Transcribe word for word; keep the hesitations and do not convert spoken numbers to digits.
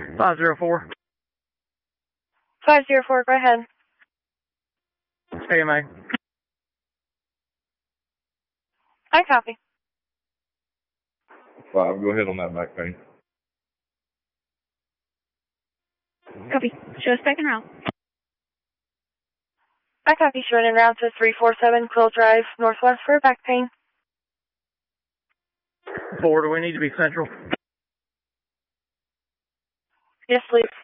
five zero four. five zero four, go ahead. A M A. I copy. Five, go ahead on that back page. Copy. Show us back en route. I copy. Showing en route to three four seven Quill Drive, Northwest for back pain. Four, do we need to be central? Yes, please.